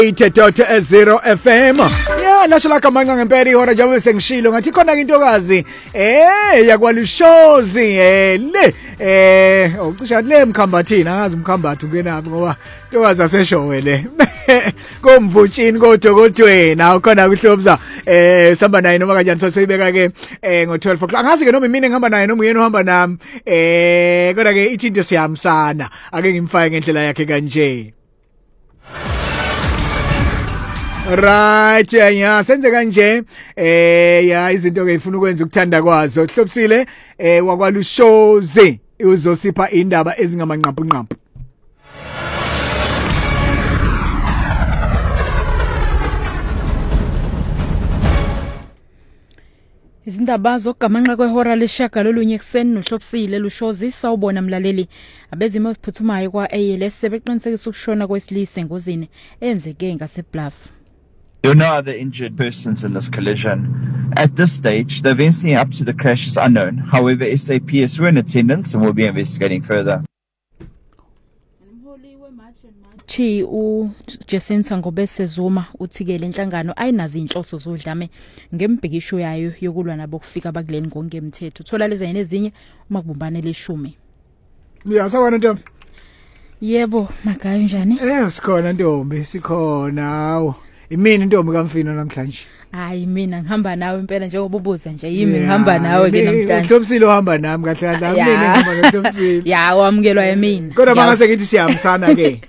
8.0 FM. Ya lasho la kamanqa ngempela ihora njengoba sengishilo ngathi khona intokazi yakwalushozi le ucisha le mkhambathini angazi umkhambathi ungenaphi ngoba intokazi aseshowele komvutshini kodokotweni awukhona kuhlobza samba naye noma kanjani soyibeka ke ngo12 o'clock angazi ke noma mina ngihamba naye noma uyena uhamba nami kodwa ke ithi into siyamsana ake ngimfake ngendlela yakhe kanje. Right ya senze kanje ya izinto ke ifuna ukwenza ukuthanda kwazo Hlobisile wakwalushozi uzosipha indaba ezingamanqampu nqampu. Izindaba zokugamanqa kwehora leshaka lolunye ekseni noHlobisile Lushozi sawubona mlaleli abezimo eziphuthumayo kwa-ALS sebeqinisekisa ukushona kwesilisa engozini enzeke ngaseBluff. There are no other injured persons in this collision. At this stage, the events leading up to the crash is unknown. However, SAPS were in attendance and will be investigating further. Chi Jacinta Ngobese Zuma uthikele inhlangano ayinazo inhloso zodlame ngembhekisho yayo yokulwa nabo kufika bakuleni ngongemthetho. Thola lezi ezinye uma kubumbane leshumi. Ya sawona ntombi. Yebo, magayo njani? Sikhona ntombi, sikhona awu. Imini ntombi kaMfino namhlanje. Hayi mina ngihamba nawe impela njengoba ubuza nje yimi ngihamba nawe ke namhlanje. Hlobisile uhamba nami kahle kahle mina ngihamba noHlobisile. Ya wamukelwa yemini. Kodwa mangase ngithi siyamsana ke.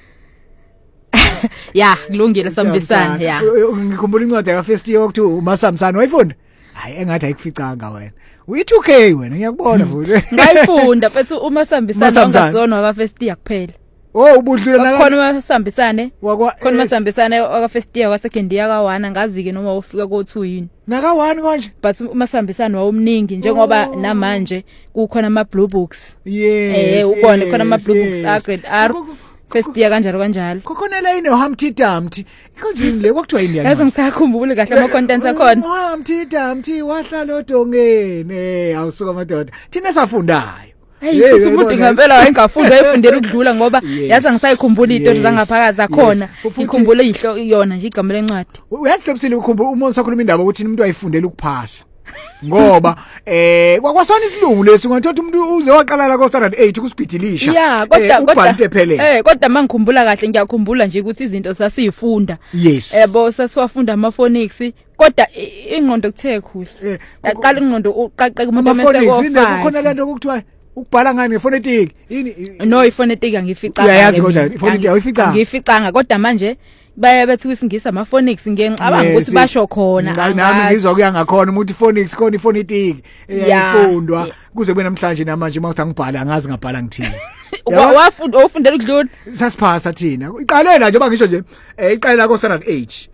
Ya kulungile sambisana ya. Ngikhumbula incwadi ka first year ukuthi uMasamsana wayifunda? Hayi engathi ayikuficanga wena. Uyi2K wena ngiyakubona futhi. Ngayifunda mfethu uMasambisana ongasona waka first year kuphela. Oh ubudlula la khona masambisane khona masambisane aka first year ka second year ka 1 angazi ke noma ufika ko 2 yini naka 1 konje but masambisane wawumningi njengoba namanje kukhona ama blue books ubone khona ama blue books a grade R first year kanjalo kokhona la ine Humpty Dumpty ikonjini le kwakuthiwa yini yazi ngisakhumbula kahle ama contents akhona Humpty Dumpty wahlala odongeni awusuka madoda thina safundayo. Hey umuntu ngempela wayengafunda efundela ukudlula ngoba yazi ngisayikhumbula izinto zangaphakazi zakhona ngikhumbula ihlo iyona nje igama lencwadi. Uyahlobisile ukhumbula umuntu sakhuluma indaba ukuthi umuntu ayifundela ukuphasa ngoba kwakwasona isilungu lesi ngathothi umuntu uze waqala la ko standard 8 kusibhidilisha kodwa kodwa mangikhumbula kahle ngiyakhumbula nje ukuthi izinto sasiyifunda yebo sasiwafunda ama phonics kodwa ingqondo kuthe kuhle yaqala ingqondo uqaqeka umuntu amese ko khona lento okuthiwa ukubhala ngani ngefonetic yini no ifonetic angificanga uyayazi kodwa ifonetic ayificanga ngificanga kodwa manje baye bethi kwisingisa ama phonics ngiyengicabanga ukuthi basho khona nami ngizwa kuya ngakhona ukuthi phonics khona ifonetic eyayifundwa kuze kube namhlanje namanje mawuthi angibhala angazi ngabhala ngithini ufundela ukudlula sasiphasa thina iqalela nje bangisho nje iqalela ko standard 8